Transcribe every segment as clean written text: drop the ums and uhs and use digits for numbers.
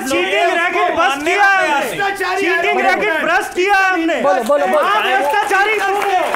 Cheating racket bast किया है, cheating racket bast किया है हमने। बोलो भ्रष्टाचारी तुम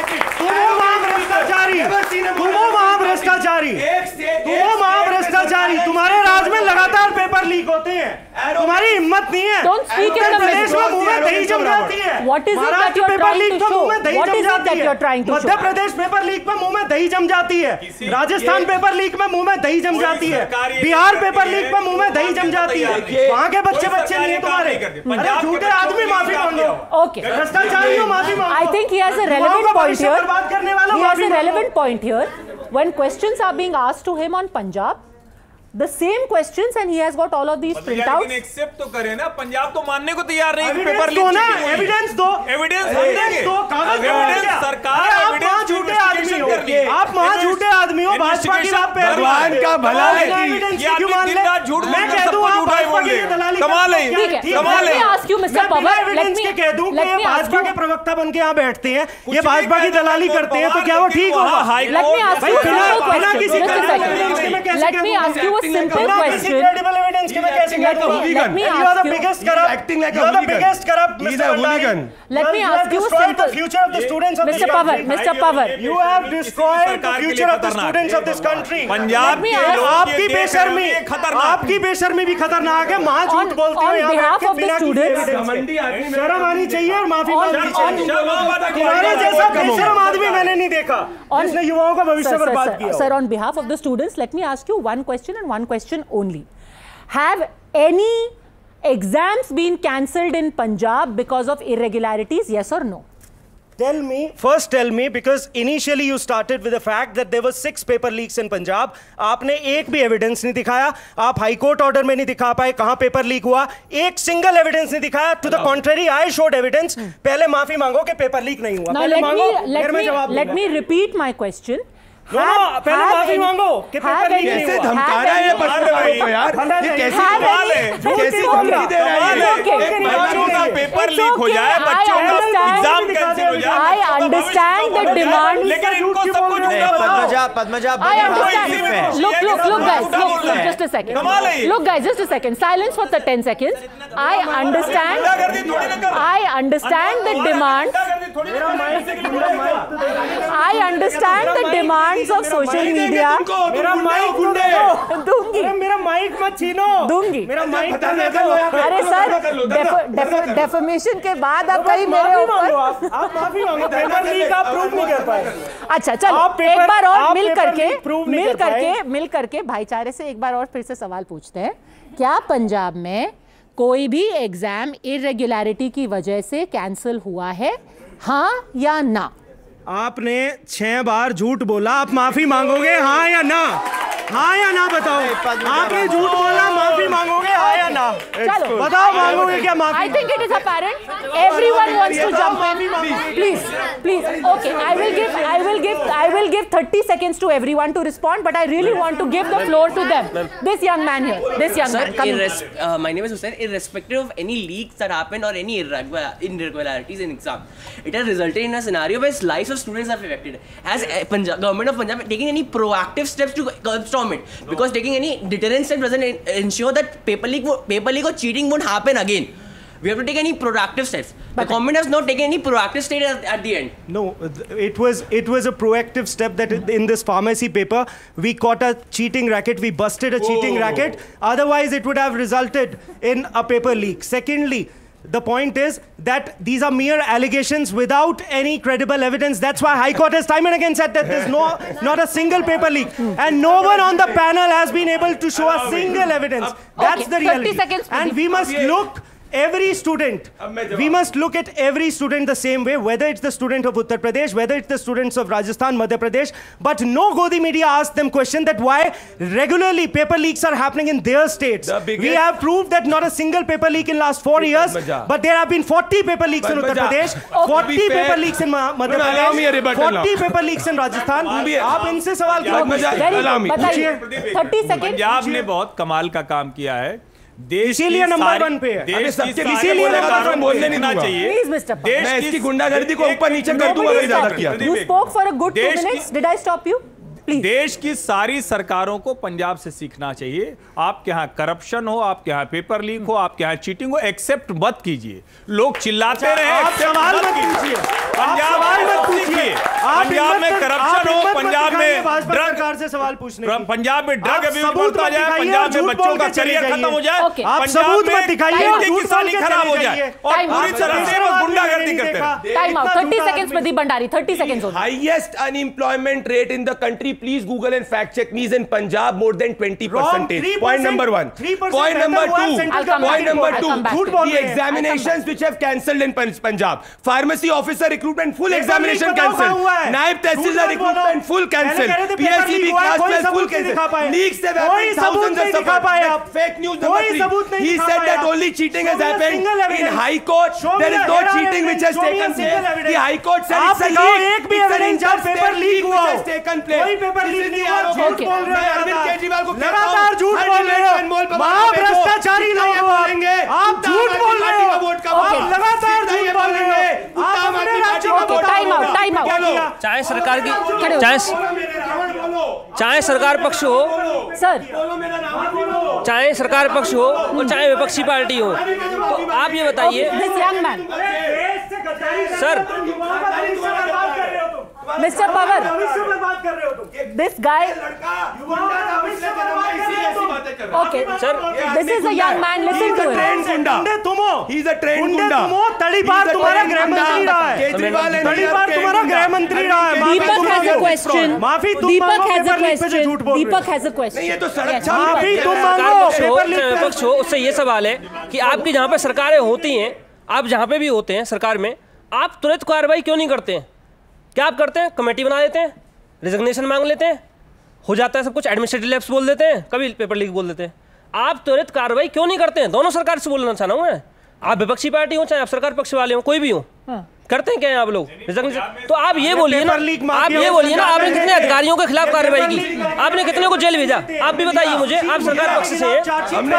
हो महाभ्रष्टाचारी, तुम हो महाभ्रष्टाचारी, तुम हो महाभ्रष्टाचारी। तुम्हारे राज में लगातार पेपर लीक होते हैं, तुम्हारी हिम्मत नहीं है। उत्तर प्रदेश में मुंह में दही जम जाती है, महाराष्ट्र पेपर लीक पर मुंह में दही जम जाती है, मध्य प्रदेश पेपर लीक पर मुंह में दही जम जाती है, राजस्थान पेपर लीक में मुंह में दही जम जाती है, बिहार पेपर लीक पर मुंह में दही जम जाती है। वहाँ के बच्चे नहीं है तुम्हारे। अरे झूठे आदमी माफी मांगो, ओके, भ्रष्टाचारियों माफी मांगो। I think he has a relevant point here. He has a relevant point here. When questions are being asked to him on Punjab, the same questions, and he has got all of these printouts. लेकिन accept तो करे ना, पंजाब तो मानने को तैयार नहीं कि पेपर लीक दो ना, एविडेंस दो, एविडेंस दो, कागज सरकार। आप वहाँ झूठे आदमी हो, आप वहाँ झूठे आदमी हो, भाजपा की बात पे भगवान का भला है एविडेंस क्यों मान ले? मैं कह दूं आप भाजपा की दलाली कमाल है, कमाल है। Ask you mister Pawar, evidence के कह दूं कि ये भाजपा के प्रवक्ता बन के यहाँ बैठते हैं, ये भाजपा की दलाली करते हैं, तो क्या वो ठीक होगा? Let me ask you a simple question. Just a second. Let me ask you a simple question. Credible evidence के मैं कैसे कहता हूँ? Let me You are the ask you. biggest corrupt. Acting like a You are the hooligan. biggest corrupt, He is Mr. a Bhandari. hooligan. Let me You have ask you a destroyed the simple. future of the students of this Mr. Pawar, country. Mr. Pawar. You have destroyed the future of the students of this country. Punjab में के लोग आपकी ये बेशर्मी, खतरनाक, आपकी बेशर्मी भी खतरनाक है। माँ झूठ बोलती है On behalf of the students, शर्म आनी चाहिए और माफी मांगनी चाहिए। तुम्हारे जैसा बेशर्म आदमी मैंने नहीं देखा जिसने युवाओं का भविष्य बर्बाद किया। Sir, on behalf of the students, let me ask you one question and one question only. Have any exams been cancelled in Punjab because of irregularities? Yes or no? First tell me, because initially you started with the fact that there were 6 paper leaks in Punjab. आपने एक भी evidence नहीं दिखाया, आप high court order में नहीं दिखा पाए कहां पेपर लीक हुआ, एक सिंगल एविडेंस नहीं दिखाया। To the contrary I showed evidence. पहले माफी मांगो कि पेपर लीक नहीं हुआ। Now पहले मांगो, फिर मैं जवाब let me repeat my question. पहले माफी मांगो कि पेपर लीक नहीं कैसे हुआ। धमका रहा है बच्चों को यार, ये कैसी कमाल है, कैसी धमकी दे रहा है ये। बच्चों का पेपर लीक हो जाए, बच्चों का एग्जाम कैंसिल हो जाए, I understand the demand. लेकिन इनको सब कुछ Padmaja I understand. Look, guys. Look, just a second. Look, guys, just a second. Silence for the 10 seconds. I understand the demand. I understand the demands of social media. मेरा mic दूंगी, मेरा mic मत छीनो, दूंगी। मेरा माइक अरे sir, defamation के बाद अब कहीं मेरे ऊपर आप माफी मांगो। पेपर लीक आप प्रूव नहीं कर पाए। अच्छा चलो, एक बार और मिल करके भाईचारे से एक बार और फिर से सवाल पूछते हैं। क्या पंजाब में कोई भी एग्जाम इरेगुलरिटी की वजह से कैंसिल हुआ है, हाँ या ना? आपने 6 बार झूठ बोला, आप माफी मांगोगे हाँ या ना? हाँ या ना बताओ। आपने झूठ बोला, माफी मांगोगे हाँ या ना? चलो बताओ, मांगोगे क्या माफी? I think it is apparent. Everyone wants to jump in. Please. Okay, I will give 30 seconds to everyone to respond, but I really want to give the floor to them. This young man here. Sir, my name is Hussain. Irrespective of any leaks that happened or any irregularities in exam, it has resulted in a scenario where lives of students are affected. Has government of Punjab taken any proactive steps to storm it? Because taking any deterrent steps doesn't ensure that paper leak or cheating won't happen again. We have to take any proactive steps. The government has not taken any proactive steps at the end. No, it was a proactive step that in this pharmacy paper we caught a cheating racket, we busted a cheating racket. Otherwise, it would have resulted in a paper leak. Secondly, the point is that these are mere allegations without any credible evidence. That's why High Court has time and again said that there's not a single paper leak. And no one on the panel has been able to show a single evidence. That's the reality. 30 seconds, and we must look every student. We must look at every student the same way, whether it's the student of Uttar Pradesh, whether it's the students of Rajasthan, Madhya Pradesh. But no Godi media asked them question that why regularly paper leaks are happening in their states. We have proved that not a single paper leak in last 4 years, but there have been 40 paper leaks in Uttar Pradesh, 40 paper leaks in Madhya Pradesh, 40 paper leaks in Rajasthan. आप इनसे सवाल बताइए 30 second. Punjab ने बहुत कमाल का काम किया है, इसीलिए नंबर 1 पे है। इसीलिए बोलने नहीं चाहिए। Please, Mr. Pawar. मैं इसकी गुंडागर्दी को ऊपर नीचे कर दूंगा अगर ज्यादा किया। You spoke for a good 2 minutes. Did I stop you? देश की सारी सरकारों को पंजाब से सीखना चाहिए। आपके यहाँ करप्शन हो, आपके यहाँ पेपर लीक हो, आपके यहाँ चीटिंग हो, एक्सेप्ट मत कीजिए। लोग चिल्लाते रहे, आप सवाल मत कीजिए, पंजाब मत पूछिए। पंजाब में करप्शन हो, पंजाब में ड्रग से सवाल पूछने, पंजाब में ड्रग अब्यूज बढ़ता जाए, पंजाब में बच्चों का करियर खत्म हो जाए, पंजाब में किसानी खराब हो जाए और पूरी तरह से वो गुंडागर्दी करते हैं। Time out, 30 seconds Pradeep Bhandari, 30 seconds. Highest unemployment rate in the country. Please Google and fact check me. Is in Punjab more than 20%. Point number one. Point number two. Point number two. The examinations which have cancelled in Punjab. Pharmacy officer recruitment full examination cancelled. Naib Tehsildar recruitment full cancelled. PSCB class 12 full cancelled. Leaks have happened. Thousands have suffered. Fake news number 3. He said that only cheating has happened in High Court. There is no cheating which has taken place. The High Court said it's a leak. एक भी evidence जब paper leak हुआ हो, कोई paper leak नहीं हुआ, झूठ बोल रहे हो, अरविंद केजरीवाल को लगातार झूठ बोल रहे हो, महाभ्रष्टाचारी लोग हो आप झूठ बोल रहे हो, आप लगातार झूठ बोल रहे हो, आप अपने राज्य का वोट। Time out. चाहे सरकार की चाहे सरकार पक्ष हो सर, चाहे सरकार पक्ष हो और चाहे विपक्षी पार्टी हो, तो आप ये बताइए sir, Mr. Pawar, this guy, okay, sir, this is a young man, listen to him. He is a trained gunda. तड़ीपार तुम्हारा गृह मंत्री रहा है, तड़ीपार तुम्हारा गृह मंत्री रहा है। Deepak has a question. माफी तुम Deepak मांगो, has a पेपर लीक पे question. झूठ बोल रहे हो। Deepak has a question. ये तो सड़क Yes. माफी तुम सरकार मांगो, पक्ष हो पेपर लीक चाहे पे। विपक्ष हो, उससे ये सवाल है कि आपकी जहाँ पे सरकारें होती हैं, आप जहाँ पे भी होते हैं सरकार में, आप तुरंत कार्रवाई क्यों नहीं करते हैं? क्या आप करते हैं? कमेटी बना देते हैं, रिजिग्नेशन मांग लेते हैं, हो जाता है सब कुछ, एडमिनिस्ट्रेटिव लैप्स बोल देते हैं, कभी पेपर लीक बोल देते हैं। आप त्वरित कार्रवाई क्यों नहीं करते हैं? दोनों सरकार से बोलना चाह रहा हूँ मैं, आप विपक्षी पार्टी हो चाहे आप सरकार पक्ष वाले हो, कोई भी हो, करते हैं क्या है आप लोग? तो आप ये बोलिए ना, आप ये बोलिए ना, आपने कितने अधिकारियों के खिलाफ कार्रवाई की, आपने कितने को जेल भेजा, आप भी बताइए मुझे, आप सरकार पक्ष से हैं।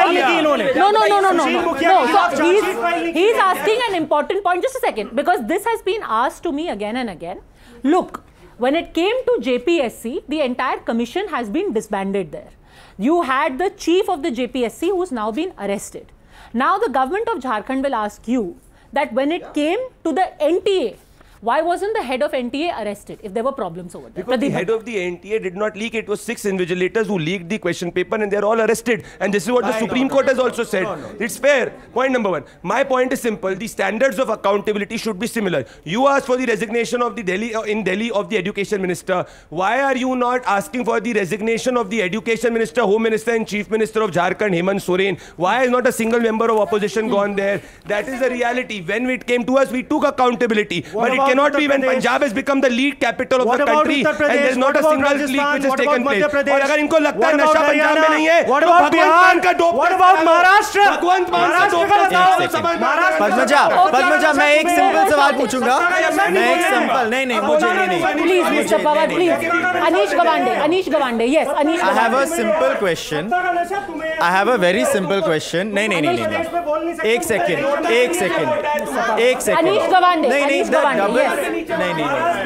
No. So he's asking an important point. Just a second, because this has been asked to me again and again. Look, when it came to JPSC, the entire commission has been disbanded there. You had the chief of the JPSC who's now been arrested. Now the government of Jharkhand will ask you that when it came to the NTA, why wasn't the head of NTA arrested if there were problems over there? Because the head of the NTA did not leak. It was 6 invigilators who leaked the question paper and they're all arrested. And this is what the Supreme Court has also said. It's fair. Point number one. My point is simple. The standards of accountability should be similar. You asked for the resignation of the Delhi of the Education Minister. Why are you not asking for the resignation of the Education Minister, Home Minister and Chief Minister of Jharkhand, Hemant Soren? Why is not a single member of opposition gone there? That is the reality. When it came to us, we took accountability. But it cannot be when Punjab has become the lead capital of the country and there is not a single leak which has taken place. और अगर इनको लगता है नशा पंजाब में नहीं है, what about Bihar का डोप? What about Maharashtra? भगवंत मान का डोप का बताओ। पद्मजा, मैं एक सिंपल सवाल पूछूंगा। मैं एक सिंपल नहीं मुझे नहीं। Please, Mr. Pawar, please. Anish Gawande, yes, Anish Gawande. I have a simple question. I have a very simple question. नहीं। एक second. Anish Gawande, Anish Gawande, yes. नहीं।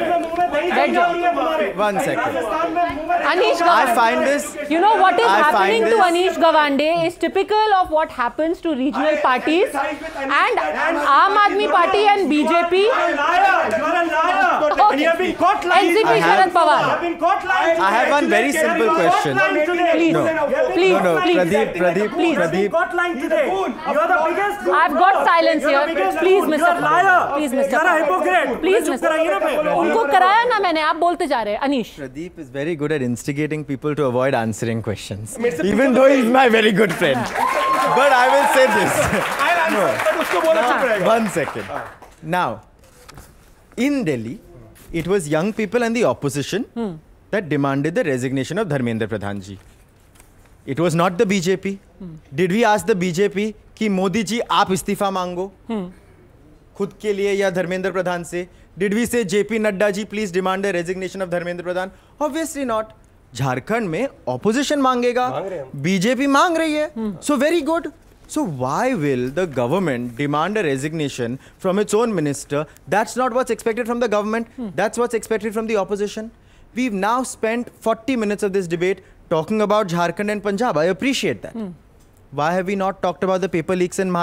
One second. Anish Gawande. I find this. You know what is happening to Anish Gawande is typical of what happens to regional parties and Aam Aadmi Party and BJP. You are a liar. Okay. You have been caught lying. NCP Sharad Pawar. You have been caught lying. I have one very simple question. Please. No, Pradeep. You have been caught lying today. You are the biggest. I've got silence here. Please, Mr. Pawar. Please, Mr. You are a Pawar. hypocrite. Please, Mr. उनको कराया ना मैंने, आप बोलते जा रहे हैं। Anish. Pradeep is very good at instigating people to avoid answering questions, even though he's my very good friend. But I will say this. One second. Now, in Delhi, it was young people and the opposition that demanded the resignation of Dharmendra Pradhan ji. It was not the BJP. Did we ask the BJP कि मोदी जी आप इस्तीफा मांगो खुद के लिए या धर्मेंद्र प्रधान से? Did we say JP Nadda ji please demand the resignation of Dharmendra Pradhan? Obviously not. Jharkhand में opposition मांगेगा, BJP मांग रही है, so very good. So why will the government demand a resignation from its own minister? That's not what's expected from the government. That's what's expected from the opposition. We've now spent 40 minutes of this debate talking about Jharkhand and Punjab. I appreciate that. Why have we not talked about the paper leaks in Maharashtra?